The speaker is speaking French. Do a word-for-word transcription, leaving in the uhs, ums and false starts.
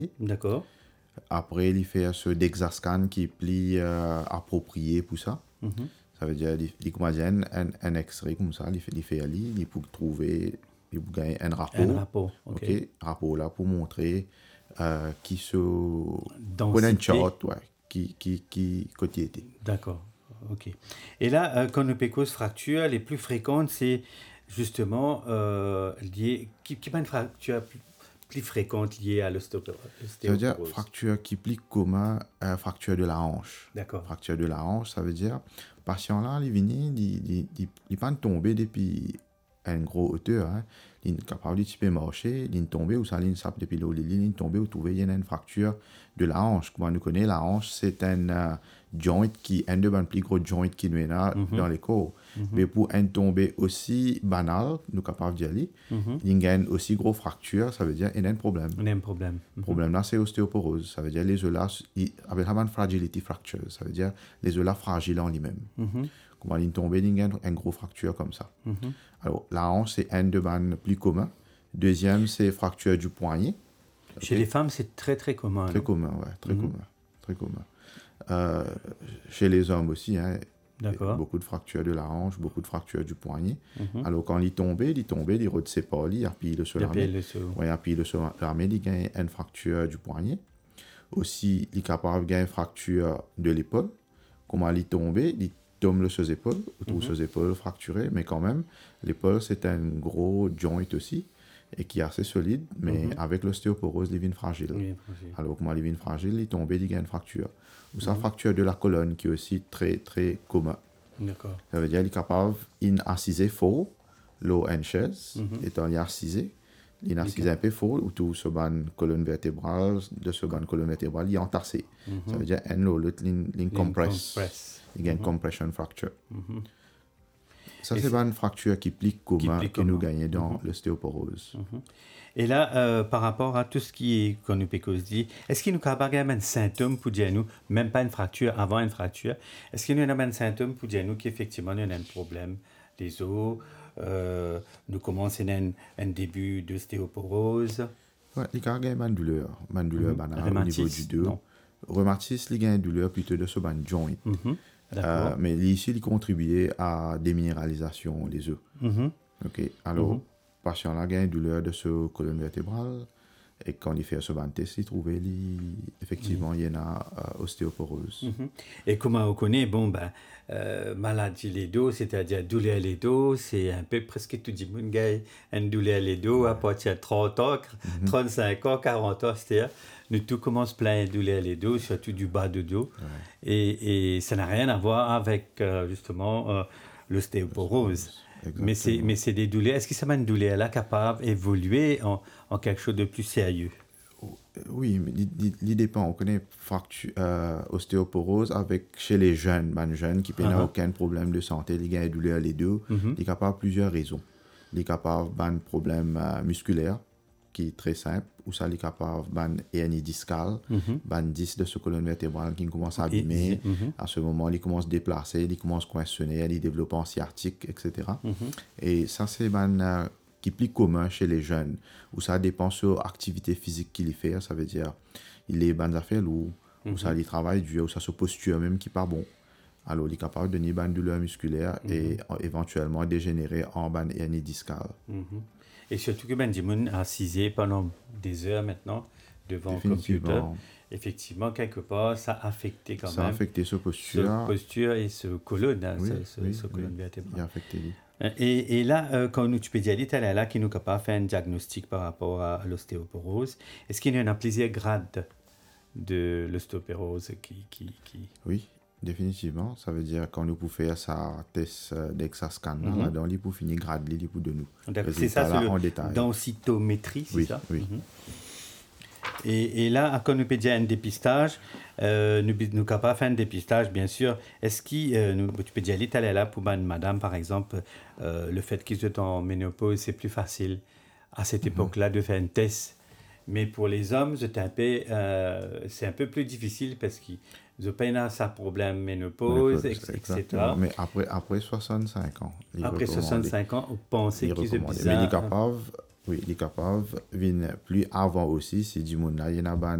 D'accord. Après, il fait ce Dexascan qui plie euh, approprié pour ça. Mhm. Ça veut dire, il, il commence un, un, un X-ray comme ça, il fait, il fait aller, il pour trouver, il pour gagner un Un rapport. rapport, ok. Ok, rapport là pour montrer euh, qui se. Pour un Densité. chart, ouais, qui, qui, qui, côté était. D'accord, ok. Et là, euh, quand nous pécos fractures, les plus fréquentes, c'est justement euh, lié, qui, qui une fracture plus, plus fréquente liée à l'ostéoporose. Ça veut dire fracture qui plie commun, euh, fracture de la hanche. D'accord. Fracture de la hanche, ça veut dire, patient là, il vient, il, il, il, il pas tomber depuis une grosse hauteur, hein. Il est capable de typer marcher, il est tombé ou ça, il sape depuis l'eau, il est tombé ou trouver, il y a une fracture de la hanche. Comme on connaît, la hanche, c'est un uh, joint qui, un de les plus gros joints qui nous est mm-hmm. dans les corps. Mm-hmm. Mais pour un tombé aussi banal, nous sommes capables d'y aller, mm-hmm. il y a une aussi grosse fracture, ça veut dire qu'il y a un problème. Il y a un problème. Le mm-hmm. problème là, c'est l'ostéoporose. Ça veut dire les os là, avec la fragility fracture, ça veut dire les os là fragiles en lui-même. Mm-hmm. Comment il tombe, il y a une grosse fracture comme ça. Mm-hmm. Alors, la hanche, c'est un de les plus communs. Deuxième, c'est fracture du poignet. Chez okay. les femmes, c'est très, très commun. Très non? commun, ouais, très mm-hmm. commun. Très commun. Euh, chez les hommes aussi, hein, beaucoup de fractures de la hanche, beaucoup de fractures du poignet. Mm-hmm. Alors, quand il est tombé, il est tombé, il rôde ses pas, il appuie le sol armé. Oui, appuie le sol armé, il gagne une fracture du poignet. Aussi, il est capable de gagner une fracture de l'épaule. Comment il est tombé, il tombe sur ses épaules, autour de mm-hmm. ses épaules fracturées, mais quand même, l'épaule, c'est un gros joint aussi, et qui est assez solide, mais mm-hmm. avec l'ostéoporose, il devient fragile. Oui, fragile. Alors, comment il devient fragile, il est tombé, il gagne une fracture. Ou ça, mm-hmm. fracture de la colonne, qui est aussi très, très commun. D'accord. Ça veut dire qu'il est capable d'assiser fort, l'eau en chaise, mm-hmm. étant il est assisé, il est assisé un peu fort, autour de ce ban colonne vertébrale, de ce ban colonne vertébrale, il est entassé. Mm-hmm. Ça veut dire un l'autre, il compresse. Il y a une mm-hmm. compression fracture. Mm-hmm. Ça, c'est une fracture qui plie commun que nous gagnons dans mm-hmm. l'ostéoporose. Mm-hmm. Et là, euh, par rapport à tout ce qui est, qu'on nous dit, est-ce qu'il nous a un symptôme pour dire nous, même pas une fracture, avant une fracture, est-ce qu'il y a un symptôme pour dire nous qu'effectivement, il y a un problème des os, euh, nous commençons un, un début d'ostéoporose? Oui, il y a une douleur, une douleur mm-hmm. banale au niveau du dos. Rhumatisme, il y a une douleur plutôt de ce ban joint. Mm-hmm. Euh, mais ici, il contribuait à déminéralisation des os. Mm-hmm. Okay. Alors, mm-hmm. patient là a une douleur de ce colonne vertébrale et quand il fait ce ban test, il trouvait li, effectivement, mm-hmm. il y en a euh, ostéoporose. Mm-hmm. Et comment on connaît, bon, ben, euh, maladie les dos, c'est-à-dire douleur les dos, c'est un peu presque tout le monde a une douleur les dos à partir de trente ans, mm-hmm. trente-cinq ans, quarante ans, c'est-à-dire. Nous tout commence plein de douleurs les dos, surtout du bas de dos. Ouais. Et, et ça n'a rien à voir avec euh, justement euh, l'ostéoporose. Mais c'est, mais c'est des douleurs. Est-ce que ça m'a une douleur là capable d'évoluer en, en quelque chose de plus sérieux? Oui, mais il dépend. On connaît fracture, euh, ostéoporose avec, chez les jeunes, ben, jeunes qui n'ont uh-huh. aucun problème de santé, ils ont des douleurs les dos. Mm-hmm. Ils sont capables de plusieurs raisons. Ils sont capables d'un problème euh, musculaire qui est très simple, où ça est capable d'un hernie discale, mm-hmm. d'un disque de ce colonne vertébrale qui commence à abîmer. Mm-hmm. À ce moment, il commence à déplacer, il commence à coincer, il développe en sciatique, et cetera. Mm-hmm. Et ça, c'est ben, euh, qui est plus commun chez les jeunes, où ça dépend sur l'activité physique qu'il fait. Ça veut dire, il est ben affaires lourdes, mm-hmm. où ça il travaille dur, où ça se posture même qui n'est pas bon. Alors, il est capable de donner une douleur musculaire mm-hmm. et euh, éventuellement dégénérer en ban hernie discale. Mm-hmm. Et surtout que Ben Dimoun a assisé pendant des heures maintenant devant le computer. Effectivement, quelque part, ça a affecté quand ça même. Ça a affecté sa posture. Sa posture et ce colonne, hein, oui, ce, oui, ce colonne oui. vertébrale. Il a affecté, oui. Et, et là, euh, quand nous, tu peux dire, tu es là qui nous capable de faire un diagnostic par rapport à, à l'ostéoporose. Est-ce qu'il y a plusieurs grades de l'ostéoporose qui, qui, qui... Oui. Définitivement, ça veut dire quand nous pouvons faire sa test d'Exascan, mm-hmm. là-dedans, il peut finir grade, il peut de nous. D'accord, c'est ça, c'est le densitométrie, c'est oui, ça? Oui, mm-hmm. et, et là, quand nous peut dire un dépistage, euh, nous nous capable faire un dépistage, bien sûr. Est-ce que euh, nous, tu peux dire, elle est là pour une madame, par exemple, euh, le fait qu'ils soient en ménopause, c'est plus facile à cette mm-hmm. époque-là de faire un test. Mais pour les hommes, c'est un peu, euh, c'est un peu plus difficile parce qu'ils n'ont pas ça problème ménopause, et cetera. Mais après, après soixante-cinq ans. Après soixante-cinq ans, vous pensez qu'ils sont bizarres. Mais il est capable, Oui, il est capable, vin plus avant aussi, si du monde là, il y en a ban